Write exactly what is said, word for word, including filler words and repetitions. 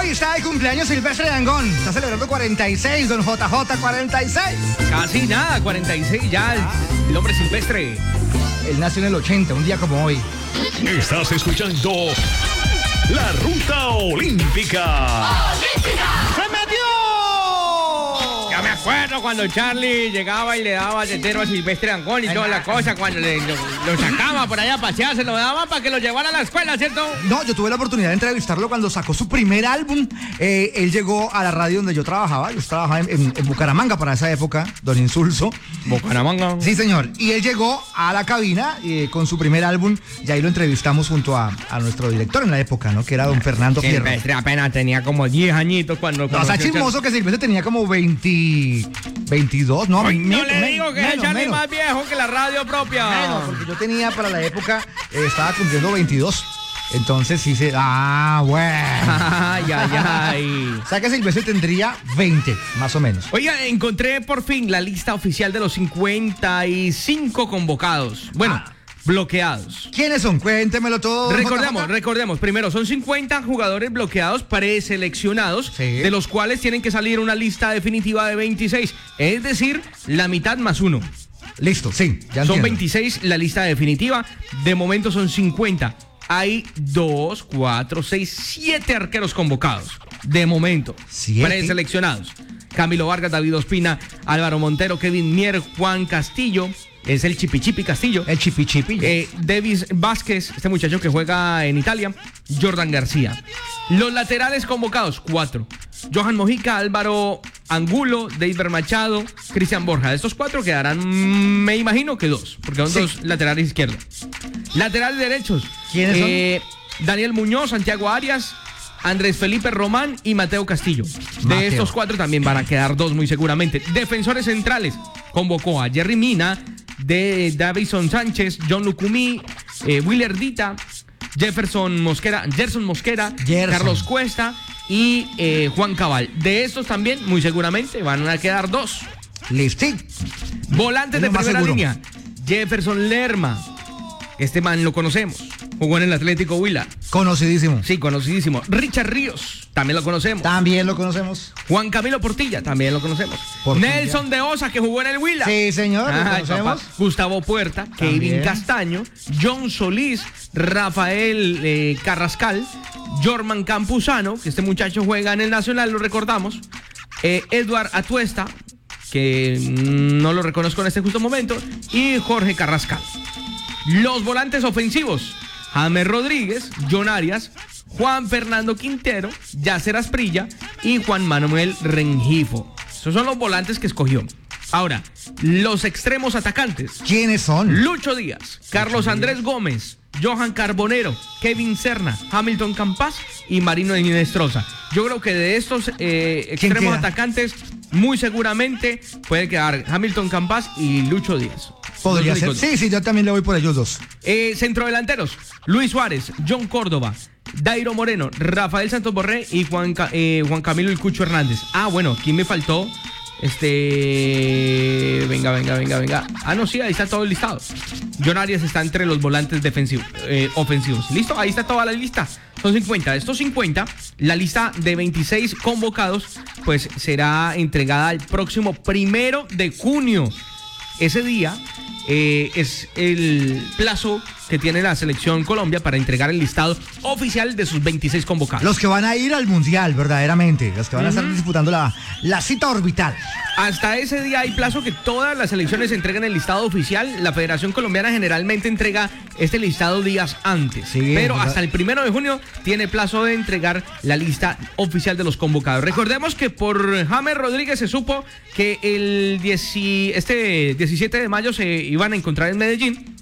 Hoy está de cumpleaños Silvestre Dangond. Está celebrando cuarenta y seis, don J J, cuarenta y seis. Casi nada, cuarenta y seis ya, el, el hombre Silvestre. Él nació en el ochenta, un día como hoy. Estás escuchando La Ruta Olímpica. ¡Se metió! Ya me acuerdo cuando Charlie llegaba y le daba tetero a Silvestre Dangond y toda la cosa, cuando le, lo, lo sacaba por allá a pasear, se lo daba para que lo llevara a la escuela, ¿cierto? No, yo tuve la oportunidad de entrevistarlo cuando sacó su primer álbum. Eh, él llegó a la radio donde yo trabajaba. Yo trabajaba en, en, en Bucaramanga para esa época, don Insulso. Bucaramanga. Sí, señor. Y él llegó a la cabina eh, con su primer álbum. Y ahí lo entrevistamos junto a, a nuestro director en la época, ¿no? Que era don Fernando Fierro. Silvestre apenas tenía como diez añitos cuando... No, o sea, chismoso que Silvestre tenía como veinte, veintidós, no, Ay, no menos, le digo que menos, es Charlie menos. más viejo que la radio propia. Menos, porque yo tenía para la época, eh, estaba cumpliendo veintidós. Entonces sí se... Ah, bueno. Ay, ay, ay. O sea que Silvestre tendría veinte, más o menos. Oiga, encontré por fin la lista oficial de los cincuenta y cinco convocados. Bueno, Ah. bloqueados. ¿Quiénes son? Cuéntemelo todo. Recordemos, J J. recordemos, primero son cincuenta jugadores bloqueados preseleccionados, Sí. de los cuales tienen que salir una lista definitiva de veintiséis, es decir, la mitad más uno. Listo, sí, ya Son entiendo. veintiséis la lista definitiva, de momento son cincuenta. Hay dos, cuatro, seis, siete arqueros convocados, de momento, ¿Siete? preseleccionados. Camilo Vargas, David Ospina, Álvaro Montero, Kevin Mier, Juan Castillo, es el Chipichipi Castillo. El chipi chipi. Eh, Davis Vázquez, este muchacho que juega en Italia, Jordan García. Los laterales convocados, cuatro. Johan Mojica, Álvaro Angulo, Deiber Machado, Cristian Borja. De estos cuatro quedarán, mm, me imagino que dos, porque son Sí. dos laterales izquierdos. Laterales derechos. ¿Quiénes son? Eh, Daniel Muñoz, Santiago Arias, Andrés Felipe Román y Mateo Castillo. De Mateo. estos cuatro también van a quedar dos muy seguramente. Defensores centrales, convocó a Jerry Mina, de Davison Sánchez, John Lucumí, eh, Willer Dita, Jefferson Mosquera, Gerson Mosquera, Gerson. Carlos Cuesta y eh, Juan Cabal. De estos también, muy seguramente, van a quedar dos. Listo. Volantes Es de lo más primera seguro. línea, Jefferson Lerma. Este man lo conocemos. Jugó en el Atlético Huila. Conocidísimo. Sí, conocidísimo. Richard Ríos, también lo conocemos. También lo conocemos. Juan Camilo Portilla, también lo conocemos. Portilla. Nelson de Osa, que jugó en el Huila. Sí, señor, lo Ay, conocemos. papá. Gustavo Puerta, También. Kevin Castaño, John Solís, Rafael eh, Carrascal, Jorman Campuzano, que este muchacho juega en el Nacional, lo recordamos. Eh, Edward Atuesta, que mm, no lo reconozco en este justo momento. Y Jorge Carrascal. Los volantes ofensivos, James Rodríguez, John Arias, Juan Fernando Quintero, Yacer Asprilla y Juan Manuel Rengifo. Esos son los volantes que escogió. Ahora, los extremos atacantes, ¿Quiénes son? Lucho Díaz, Carlos Andrés Gómez, Johan Carbonero, Kevin Serna, Hamilton Campas y Marino Inestrosa. Yo creo que de estos eh, extremos queda? atacantes, muy seguramente puede quedar Hamilton Campas y Lucho Díaz. Podría Los ser. únicos dos. Sí, sí, yo también le voy por ellos dos. Eh, centrodelanteros, Luis Suárez, John Córdoba, Dairo Moreno, Rafael Santos Borré y Juan, Ca- eh, Juan Camilo El Cucho Hernández. Ah, bueno, ¿quién me faltó? Este... Venga, venga, venga, venga. Ah, no, sí, ahí está todo el listado. John Arias está entre los volantes defensivos, eh, ofensivos. ¿Listo? Ahí está toda la lista. Son cincuenta. De estos cincuenta, la lista de veintiséis convocados, pues será entregada el próximo primero de junio. Ese día eh, es el plazo que tiene la selección Colombia para entregar el listado oficial de sus veintiséis convocados. Los que van a ir al Mundial, verdaderamente. Los que van a estar disputando la, la cita orbital. Hasta ese día hay plazo que todas las selecciones entreguen el listado oficial. La Federación Colombiana generalmente entrega este listado días antes. Sí, pero ¿verdad? hasta el primero de junio tiene plazo de entregar la lista oficial de los convocados. Recordemos que por James Rodríguez se supo que el diez, este diecisiete de mayo se iban a encontrar en Medellín.